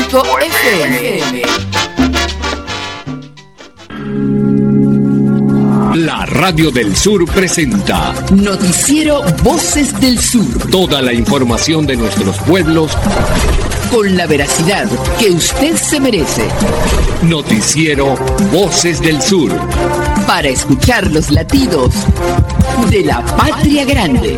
.fm. La Radio del Sur presenta Noticiero Voces del Sur. Toda la información de nuestros pueblos con la veracidad que usted se merece. Noticiero Voces del Sur. Para escuchar los latidos de la patria grande.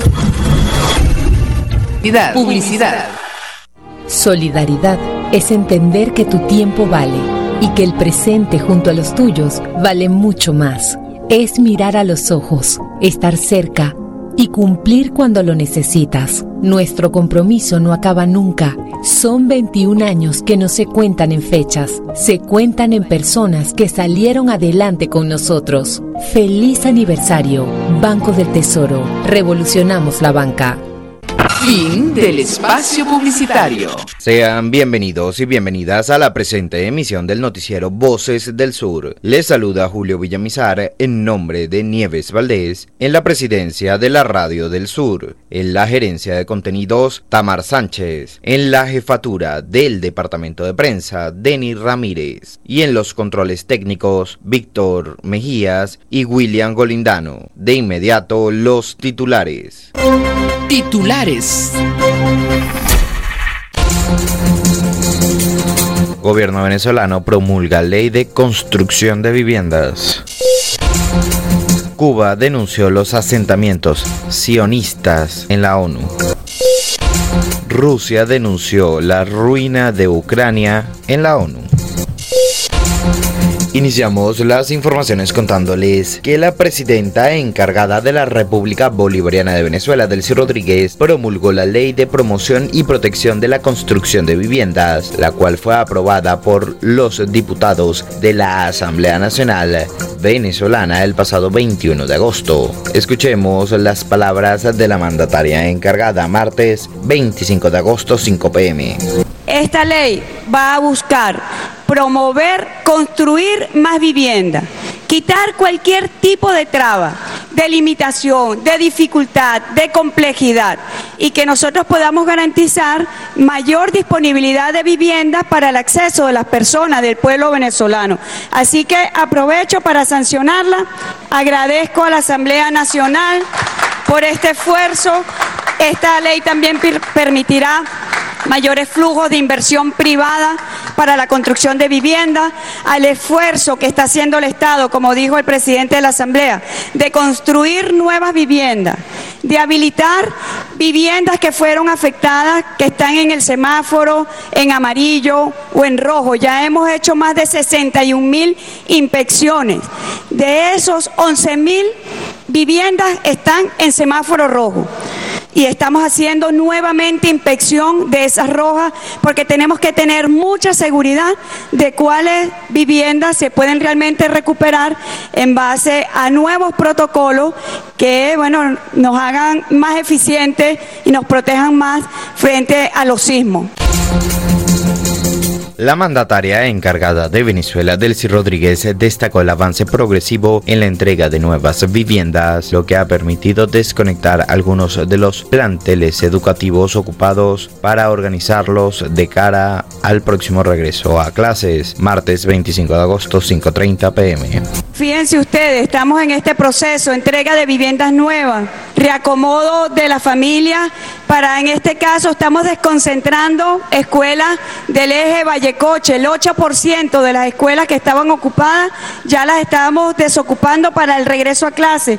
Publicidad. Solidaridad es entender que tu tiempo vale y que el presente junto a los tuyos vale mucho más. Es mirar a los ojos, estar cerca y cumplir cuando lo necesitas. Nuestro compromiso no acaba nunca. Son 21 años que no se cuentan en fechas, se cuentan en personas que salieron adelante con nosotros. ¡Feliz aniversario! Banco del Tesoro. Revolucionamos la banca. Fin del espacio publicitario. Sean bienvenidos y bienvenidas a la presente emisión del noticiero Voces del Sur. Les saluda Julio Villamizar en nombre de Nieves Valdés en la presidencia de la Radio del Sur. En la gerencia de contenidos, Tamar Sánchez. En la jefatura del departamento de prensa, Denis Ramírez. Y en los controles técnicos, Víctor Mejías y William Golindano. De inmediato, los titulares. Gobierno venezolano promulga ley de construcción de viviendas. Cuba denunció los asentamientos sionistas en la ONU. Rusia denunció la ruina de Ucrania en la ONU. Iniciamos las informaciones contándoles que la presidenta encargada de la República Bolivariana de Venezuela, Delcy Rodríguez, promulgó la Ley de Promoción y Protección de la Construcción de Viviendas, la cual fue aprobada por los diputados de la Asamblea Nacional Venezolana el pasado 21 de agosto. Escuchemos las palabras de la mandataria encargada, martes 25 de agosto, 5 p.m. Esta ley va a buscar promover, construir más vivienda, quitar cualquier tipo de traba, de limitación, de dificultad, de complejidad y que nosotros podamos garantizar mayor disponibilidad de vivienda para el acceso de las personas del pueblo venezolano. Así que aprovecho para sancionarla, agradezco a la Asamblea Nacional por este esfuerzo. Esta ley también permitirá mayores flujos de inversión privada para la construcción de vivienda, al esfuerzo que está haciendo el Estado, como dijo el presidente de la Asamblea, de construir nuevas viviendas, de habilitar viviendas que fueron afectadas, que están en el semáforo, en amarillo o en rojo. Ya hemos hecho más de 61.000 inspecciones. De esos, 11.000 viviendas están en semáforo rojo. Y estamos haciendo nuevamente inspección de esas rojas porque tenemos que tener mucha seguridad de cuáles viviendas se pueden realmente recuperar en base a nuevos protocolos que, nos hagan más eficientes y nos protejan más frente a los sismos. La mandataria encargada de Venezuela, Delcy Rodríguez, destacó el avance progresivo en la entrega de nuevas viviendas, lo que ha permitido desconectar algunos de los planteles educativos ocupados para organizarlos de cara al próximo regreso a clases, martes 25 de agosto, 5:30 p.m. Fíjense ustedes, estamos en este proceso, entrega de viviendas nuevas, reacomodo de la familia, en este caso estamos desconcentrando escuelas del eje Vallecoche, el 8% de las escuelas que estaban ocupadas ya las estábamos desocupando para el regreso a clase.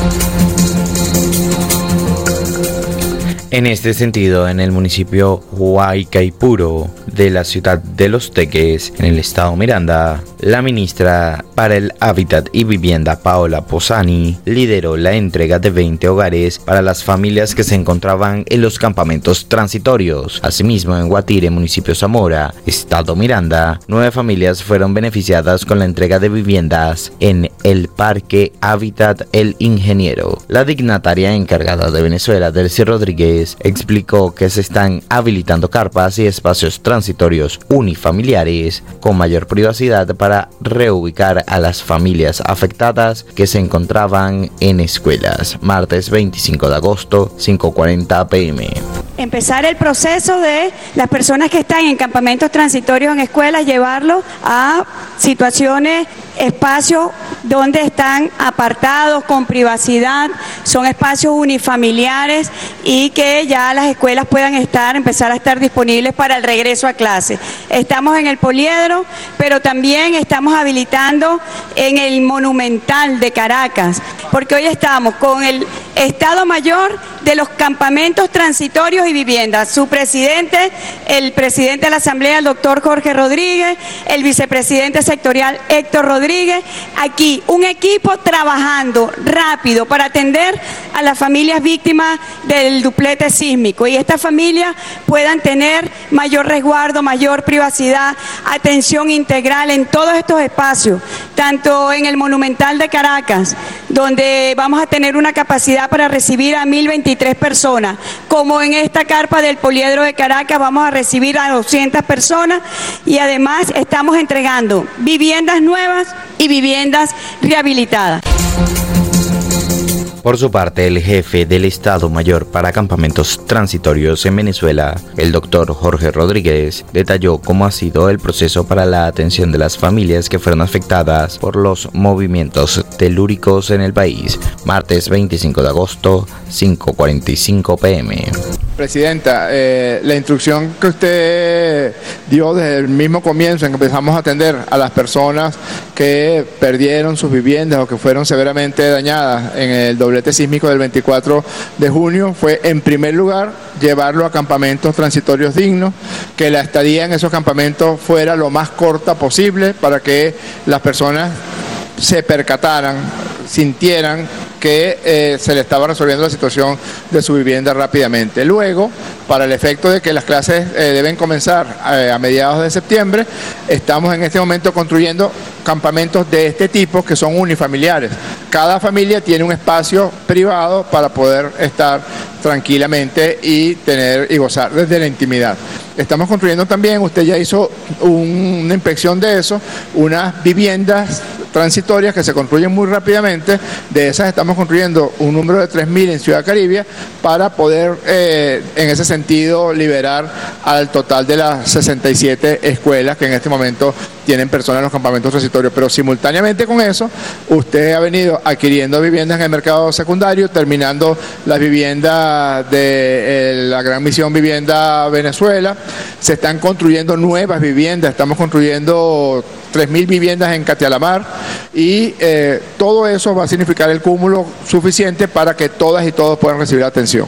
En este sentido, en el municipio Huaycaipuro de la ciudad de Los Teques, en el estado Miranda, la ministra para el Hábitat y Vivienda, Paola Posani, lideró la entrega de 20 hogares para las familias que se encontraban en los campamentos transitorios. Asimismo, en Guatire, municipio Zamora, estado Miranda, 9 familias fueron beneficiadas con la entrega de viviendas en el Parque Hábitat El Ingeniero. La dignataria encargada de Venezuela, Delcy Rodríguez, explicó que se están habilitando carpas y espacios transitorios unifamiliares con mayor privacidad para reubicar a las familias afectadas que se encontraban en escuelas. Martes 25 de agosto, 5:40 p.m. empezar el proceso de las personas que están en campamentos transitorios en escuelas, llevarlos a situaciones, espacios donde están apartados, con privacidad, son espacios unifamiliares y que ya las escuelas puedan empezar a estar disponibles para el regreso a clase. Estamos en el Poliedro, pero también estamos habilitando en el Monumental de Caracas, porque hoy estamos con el Estado Mayor de los campamentos transitorios y viviendas. Su presidente, el presidente de la Asamblea, el doctor Jorge Rodríguez, el vicepresidente sectorial Héctor Rodríguez. Aquí un equipo trabajando rápido para atender a las familias víctimas del duplete sísmico y estas familias puedan tener mayor resguardo, mayor privacidad, atención integral en todos estos espacios, tanto en el Monumental de Caracas, donde vamos a tener una capacidad para recibir a 1.023 personas, como en esta carpa del Poliedro de Caracas vamos a recibir a 200 personas y además estamos entregando viviendas nuevas y viviendas rehabilitadas. Por su parte, el jefe del Estado Mayor para Campamentos Transitorios en Venezuela, el doctor Jorge Rodríguez, detalló cómo ha sido el proceso para la atención de las familias que fueron afectadas por los movimientos telúricos en el país. Martes 25 de agosto, 5:45 p.m. Presidenta, la instrucción que usted dio desde el mismo comienzo en que empezamos a atender a las personas que perdieron sus viviendas o que fueron severamente dañadas en el doblete sísmico del 24 de junio fue, en primer lugar, llevarlo a campamentos transitorios dignos, que la estadía en esos campamentos fuera lo más corta posible para que las personas se percataran, sintieran que se le estaba resolviendo la situación de su vivienda rápidamente. Luego, para el efecto de que las clases deben comenzar a mediados de septiembre, estamos en este momento construyendo campamentos de este tipo que son unifamiliares. Cada familia tiene un espacio privado para poder estar tranquilamente y gozar desde la intimidad. Estamos construyendo también, usted ya hizo una inspección de eso, unas viviendas transitorias que se construyen muy rápidamente. De esas estamos construyendo un número de 3.000 en Ciudad Caribia para poder, en ese sentido, liberar al total de las 67 escuelas que en este momento tienen personas en los campamentos transitorios. Pero simultáneamente con eso, usted ha venido adquiriendo viviendas en el mercado secundario, terminando las viviendas de la Gran Misión Vivienda Venezuela. Se están construyendo nuevas viviendas, estamos construyendo 3.000 viviendas en Catialamar y todo eso va a significar el cúmulo suficiente para que todas y todos puedan recibir atención.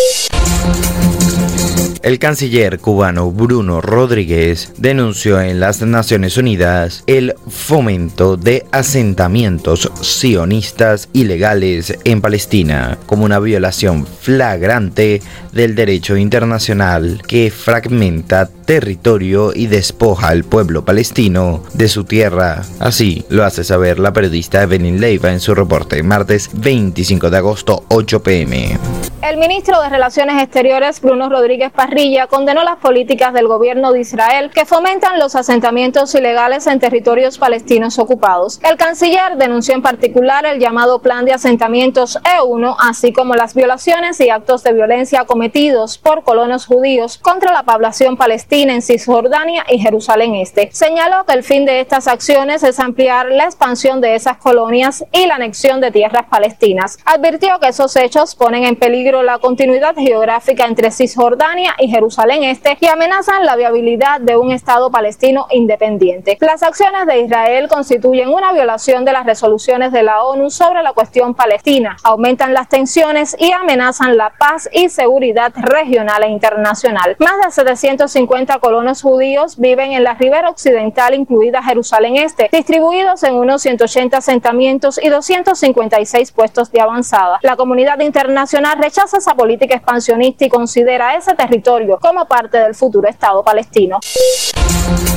El canciller cubano Bruno Rodríguez denunció en las Naciones Unidas el fomento de asentamientos sionistas ilegales en Palestina como una violación flagrante del derecho internacional que fragmenta territorio y despoja al pueblo palestino de su tierra. Así lo hace saber la periodista Evelyn Leiva en su reporte martes 25 de agosto, 8 p.m. El ministro de Relaciones Exteriores, Bruno Rodríguez Parrilla, condenó las políticas del gobierno de Israel que fomentan los asentamientos ilegales en territorios palestinos ocupados. El canciller denunció en particular el llamado Plan de Asentamientos E1, así como las violaciones y actos de violencia cometidos por colonos judíos contra la población palestina en Cisjordania y Jerusalén Este. Señaló que el fin de estas acciones es ampliar la expansión de esas colonias y la anexión de tierras palestinas. Advirtió que esos hechos ponen en peligro la continuidad geográfica entre Cisjordania y Jerusalén Este y amenazan la viabilidad de un Estado palestino independiente. Las acciones de Israel constituyen una violación de las resoluciones de la ONU sobre la cuestión palestina, aumentan las tensiones y amenazan la paz y seguridad regional e internacional. Más de 750 colonos judíos viven en la ribera occidental, incluida Jerusalén Este, distribuidos en unos 180 asentamientos y 256 puestos de avanzada. La comunidad internacional rechaza esa política expansionista y considera ese territorio como parte del futuro Estado palestino.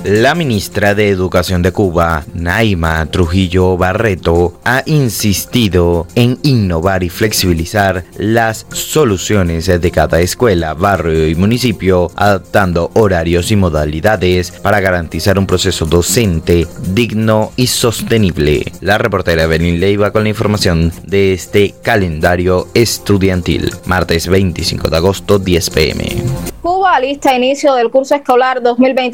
La ministra de Educación de Cuba, Naima Trujillo Barreto, ha insistido en innovar y flexibilizar las soluciones de cada escuela, barrio y municipio, adaptando horarios y modalidades para garantizar un proceso docente digno y sostenible. La reportera Evelyn Leiva con la información de este calendario estudiantil. Martes 25 de agosto, 10 p.m. Cuba alista inicio del curso escolar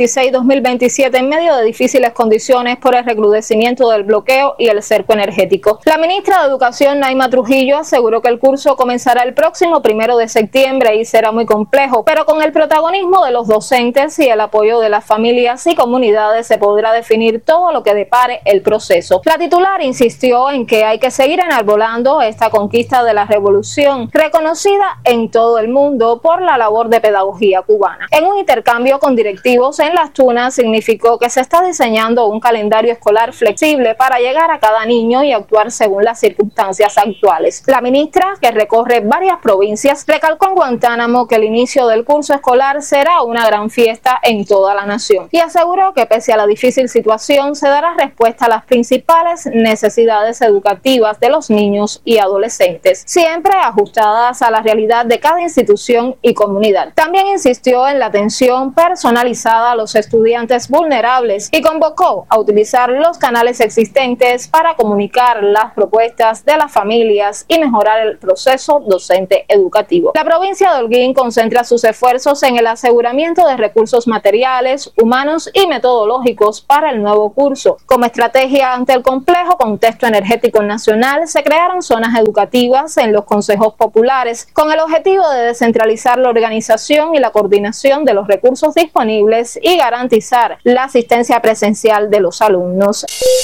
2026-2027 en medio de difíciles condiciones por el recrudecimiento del bloqueo y el cerco energético. La ministra de Educación, Naima Trujillo, aseguró que el curso comenzará el próximo 1 de septiembre y será muy complejo, pero con el protagonismo de los docentes y el apoyo de las familias y comunidades se podrá definir todo lo que depare el proceso. La titular insistió en que hay que seguir enarbolando esta conquista de la revolución, reconocida en todo el mundo por la labor de pedagogía cubana. En un intercambio con directivos en Las Tunas, significó que se está diseñando un calendario escolar flexible para llegar a cada niño y actuar según las circunstancias actuales. La ministra, que recorre varias provincias, recalcó en Guantánamo que el inicio del curso escolar será una gran fiesta en toda la nación y aseguró que pese a la difícil situación se dará respuesta a las principales necesidades educativas de los niños y adolescentes, siempre ajustadas a la realidad de cada institución y comunidad. También insistió en la atención personalizada a los estudiantes vulnerables y convocó a utilizar los canales existentes para comunicar las propuestas de las familias y mejorar el proceso docente educativo. La provincia de Holguín concentra sus esfuerzos en el aseguramiento de recursos materiales, humanos y metodológicos para el nuevo curso. Como estrategia ante el complejo contexto energético nacional, se crearon zonas educativas en los consejos populares con el objetivo de descentralizar la organización y la coordinación de los recursos disponibles y garantizar la asistencia presencial de los alumnos.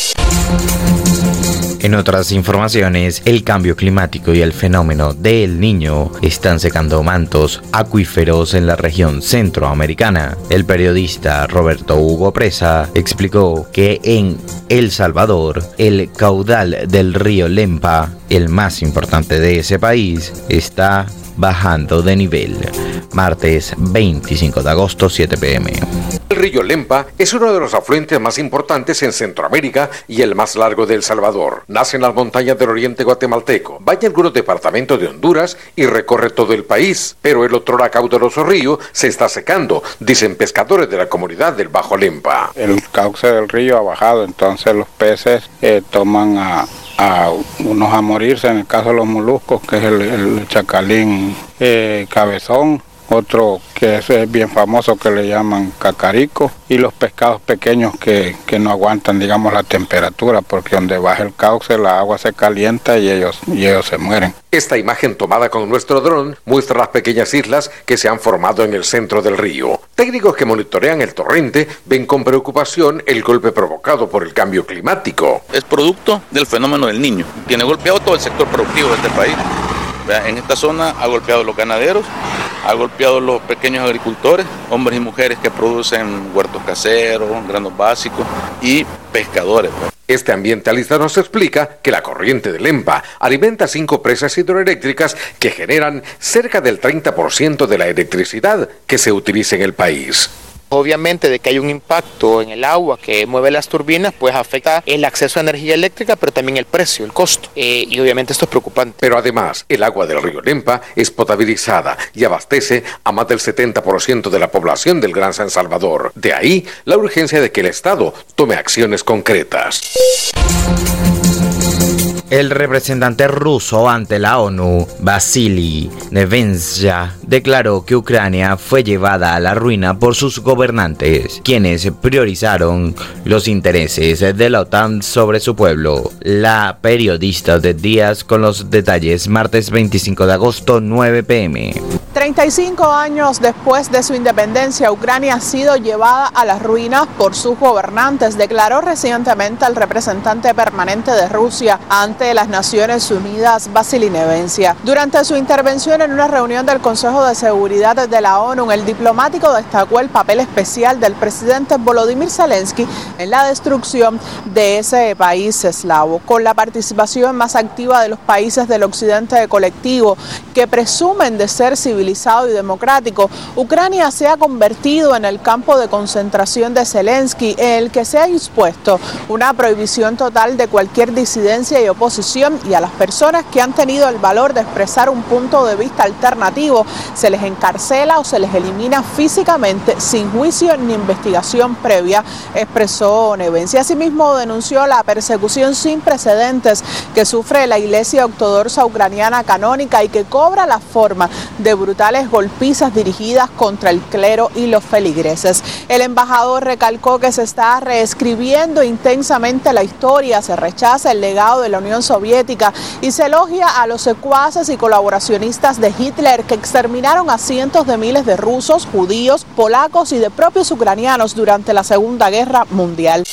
En otras informaciones, el cambio climático y el fenómeno del Niño están secando mantos acuíferos en la región centroamericana. El periodista Roberto Hugo Presa explicó que en El Salvador, el caudal del río Lempa, el más importante de ese país, está bajando de nivel. Martes 25 de agosto, 7 p.m. El río Lempa es uno de los afluentes más importantes en Centroamérica y el más largo de El Salvador. Nace en las montañas del oriente guatemalteco, baña algunos departamentos de Honduras y recorre todo el país. Pero el otrora caudaloso río se está secando, dicen pescadores de la comunidad del Bajo Lempa. El cauce del río ha bajado, entonces los peces toman a unos a morirse, en el caso de los moluscos, que es el chacalín cabezón, otro que es bien famoso que le llaman cacarico, y los pescados pequeños que no aguantan, digamos, la temperatura, porque donde baja el cauce la agua se calienta y ellos se mueren. Esta imagen tomada con nuestro dron muestra las pequeñas islas que se han formado en el centro del río. Técnicos que monitorean el torrente ven con preocupación el golpe provocado por el cambio climático. Es producto del fenómeno del Niño. Tiene golpeado todo el sector productivo de este país. En esta zona ha golpeado los ganaderos, ha golpeado los pequeños agricultores, hombres y mujeres que producen huertos caseros, granos básicos y pescadores. Este ambientalista nos explica que la corriente de Lempa alimenta 5 presas hidroeléctricas que generan cerca del 30% de la electricidad que se utiliza en el país. Obviamente de que hay un impacto en el agua que mueve las turbinas, pues afecta el acceso a energía eléctrica, pero también el precio, el costo. Y obviamente esto es preocupante. Pero además, el agua del río Lempa es potabilizada y abastece a más del 70% de la población del Gran San Salvador. De ahí la urgencia de que el Estado tome acciones concretas. El representante ruso ante la ONU, Vasily Nevensia, declaró que Ucrania fue llevada a la ruina por sus gobernantes, quienes priorizaron los intereses de la OTAN sobre su pueblo. La periodista de Díaz con los detalles, martes 25 de agosto, 9 p.m. 35 años después de su independencia, Ucrania ha sido llevada a las ruinas por sus gobernantes, declaró recientemente el representante permanente de Rusia ante las Naciones Unidas, Vasily Nevensia. Durante su intervención en una reunión del Consejo Consejo de Seguridad de la ONU, el diplomático destacó el papel especial del presidente Volodymyr Zelensky en la destrucción de ese país eslavo, con la participación más activa de los países del occidente colectivo que presumen de ser civilizado y democrático. Ucrania se ha convertido en el campo de concentración de Zelensky, en el que se ha dispuesto una prohibición total de cualquier disidencia y oposición, y a las personas que han tenido el valor de expresar un punto de vista alternativo se les encarcela o se les elimina físicamente sin juicio ni investigación previa, expresó Nevensi. Asimismo denunció la persecución sin precedentes que sufre la Iglesia Ortodoxa Ucraniana Canónica y que cobra la forma de brutales golpizas dirigidas contra el clero y los feligreses. El embajador recalcó que se está reescribiendo intensamente la historia, se rechaza el legado de la Unión Soviética y se elogia a los secuaces y colaboracionistas de Hitler que exterminaron a cientos de miles de rusos, judíos, polacos y de propios ucranianos durante la Segunda Guerra Mundial.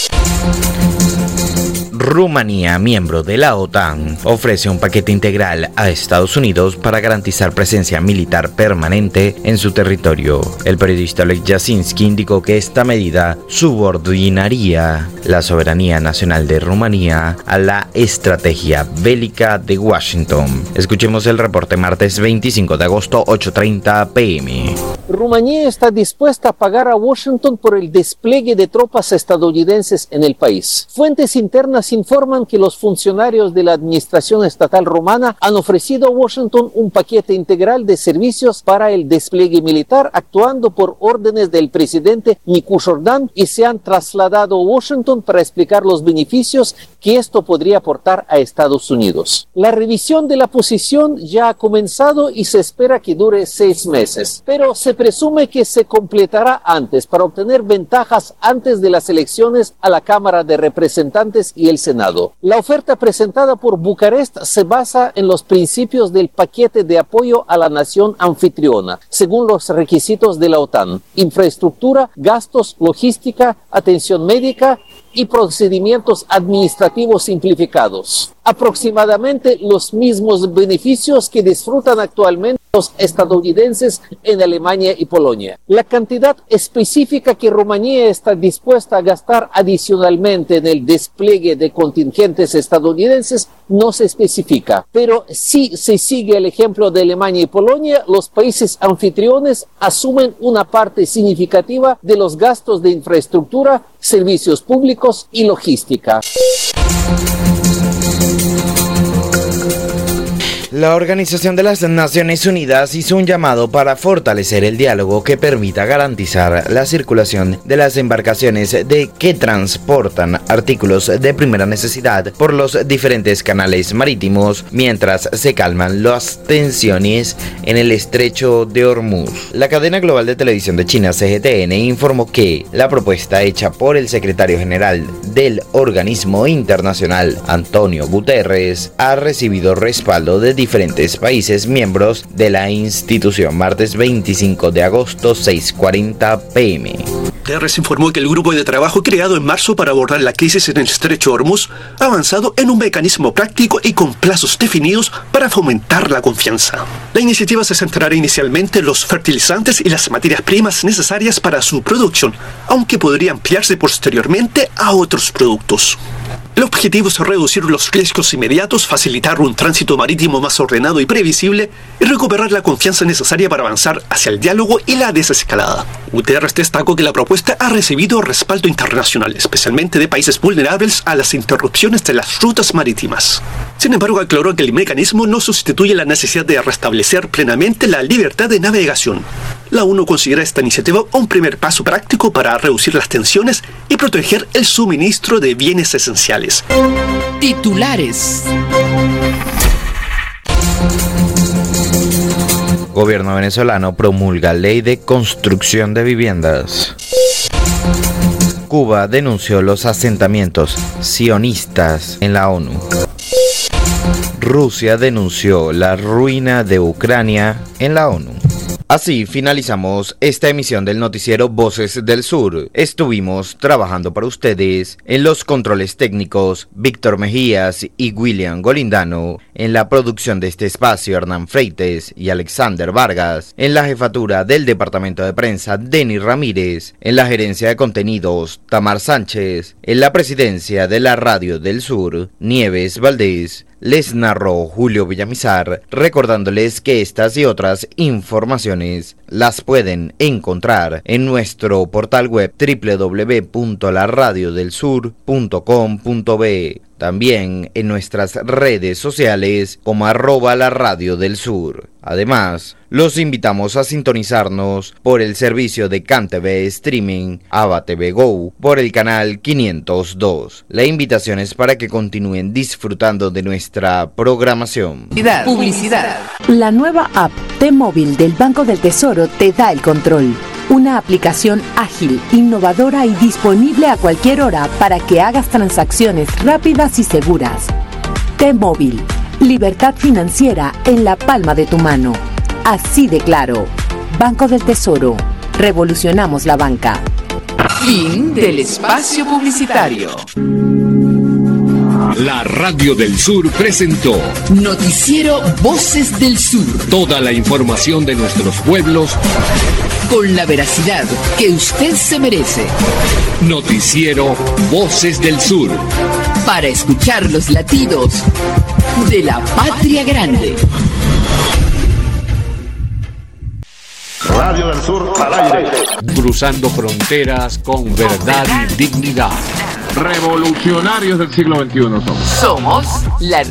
Rumanía, miembro de la OTAN, ofrece un paquete integral a Estados Unidos para garantizar presencia militar permanente en su territorio. El periodista Oleg Jasinski indicó que esta medida subordinaría la soberanía nacional de Rumanía a la estrategia bélica de Washington. Escuchemos el reporte martes 25 de agosto, 8:30 p.m. Rumanía está dispuesta a pagar a Washington por el despliegue de tropas estadounidenses en el país. Fuentes internas informan que los funcionarios de la administración estatal rumana han ofrecido a Washington un paquete integral de servicios para el despliegue militar, actuando por órdenes del presidente Nicu Jordan, y se han trasladado a Washington para explicar los beneficios que esto podría aportar a Estados Unidos. La revisión de la posición ya ha comenzado y se espera que dure 6 meses, pero se presume que se completará antes para obtener ventajas antes de las elecciones a la Cámara de Representantes y el Senado. La oferta presentada por Bucarest se basa en los principios del paquete de apoyo a la nación anfitriona, según los requisitos de la OTAN: infraestructura, gastos, logística, atención médica y procedimientos administrativos simplificados. Aproximadamente los mismos beneficios que disfrutan actualmente los estadounidenses en Alemania y Polonia. La cantidad específica que Rumanía está dispuesta a gastar adicionalmente en el despliegue de contingentes estadounidenses no se especifica, pero si se sigue el ejemplo de Alemania y Polonia, los países anfitriones asumen una parte significativa de los gastos de infraestructura, servicios públicos y logística. La Organización de las Naciones Unidas hizo un llamado para fortalecer el diálogo que permita garantizar la circulación de las embarcaciones que transportan artículos de primera necesidad por los diferentes canales marítimos mientras se calman las tensiones en el estrecho de Hormuz. La cadena global de televisión de China, CGTN, informó que la propuesta hecha por el secretario general del organismo internacional, Antonio Guterres, ha recibido respaldo de diferentes países miembros de la institución. Martes 25 de agosto, 6:40 p.m. Guterres informó que el grupo de trabajo creado en marzo para abordar la crisis en el estrecho Hormuz ha avanzado en un mecanismo práctico y con plazos definidos para fomentar la confianza. La iniciativa se centrará inicialmente en los fertilizantes y las materias primas necesarias para su producción, aunque podría ampliarse posteriormente a otros productos. El objetivo es reducir los riesgos inmediatos, facilitar un tránsito marítimo más ordenado y previsible y recuperar la confianza necesaria para avanzar hacia el diálogo y la desescalada. Guterres destacó que la propuesta ha recibido respaldo internacional, especialmente de países vulnerables a las interrupciones de las rutas marítimas. Sin embargo, aclaró que el mecanismo no sustituye la necesidad de restablecer plenamente la libertad de navegación. La ONU considera esta iniciativa un primer paso práctico para reducir las tensiones y proteger el suministro de bienes esenciales. Titulares. Gobierno venezolano promulga ley de construcción de viviendas. Cuba denunció los asentamientos sionistas en la ONU. Rusia denunció la ruina de Ucrania en la ONU. Así finalizamos esta emisión del noticiero Voces del Sur. Estuvimos trabajando para ustedes en los controles técnicos Víctor Mejías y William Golindano, en la producción de este espacio Hernán Freites y Alexander Vargas, en la jefatura del departamento de prensa Denis Ramírez, en la gerencia de contenidos Tamar Sánchez, en la presidencia de la Radio del Sur Nieves Valdés. Les narró Julio Villamizar, recordándoles que estas y otras informaciones las pueden encontrar en nuestro portal web www.laradiodelsur.com.be. También en nuestras redes sociales como @LaRadioDelSur. Además, los invitamos a sintonizarnos por el servicio de CanTV Streaming, Ava TV Go, por el canal 502. La invitación es para que continúen disfrutando de nuestra programación. Publicidad. La nueva app T-Móvil del Banco del Tesoro te da el control. Una aplicación ágil, innovadora y disponible a cualquier hora para que hagas transacciones rápidas y seguras. T-Móvil, libertad financiera en la palma de tu mano. Así de claro. Banco del Tesoro, revolucionamos la banca. Fin del espacio publicitario. La Radio del Sur presentó Noticiero Voces del Sur. toda la información de nuestros pueblos Con la veracidad que usted se merece. Noticiero Voces del Sur. Para escuchar los latidos de la patria grande. Radio del Sur al aire. Cruzando fronteras con verdad y dignidad. Revolucionarios del siglo XXI somos. Somos la